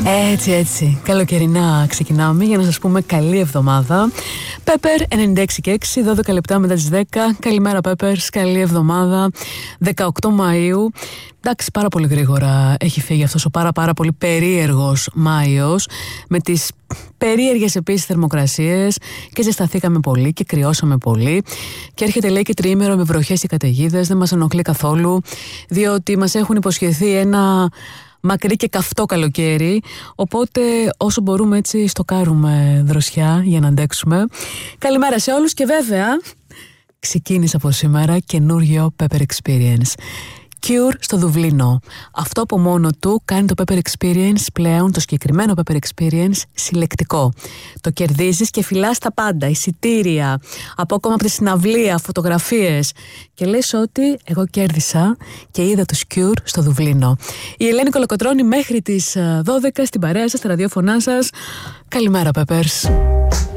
Έτσι, καλοκαιρινά ξεκινάμε για να σας πούμε καλή εβδομάδα. Πέπερ 96 και 6, 12 λεπτά μετά τις 10. Καλημέρα Πέπερς, καλή εβδομάδα. 18 Μαΐου. Εντάξει, πάρα πολύ γρήγορα έχει φύγει αυτός ο πάρα πολύ περίεργος Μάιος, με τις περίεργες επίσης θερμοκρασίες, και ζεσταθήκαμε πολύ και κρυώσαμε πολύ. Και έρχεται, λέει, και τριήμερο με βροχές και καταιγίδες. Δεν μας ενοχλεί καθόλου, διότι μας έχουν υποσχεθεί ένα μακρύ και καυτό καλοκαίρι, οπότε όσο μπορούμε έτσι στοκάρουμε δροσιά για να αντέξουμε. Καλημέρα σε όλους και βέβαια ξεκίνησε από σήμερα καινούργιο Pepper Experience. Cure στο Δουβλίνο. Αυτό από μόνο του κάνει το Pepper Experience πλέον, το συγκεκριμένο Pepper Experience, συλλεκτικό. Το κερδίζεις και φυλάς τα πάντα, εισιτήρια, από τη συναυλία, φωτογραφίες, και λες ότι εγώ κέρδισα και είδα τους Cure στο Δουβλίνο. Η Ελένη Κολοκοτρώνη μέχρι τις 12 στην παρέα σας, στα ραδιόφωνά σας. Καλημέρα Peppers.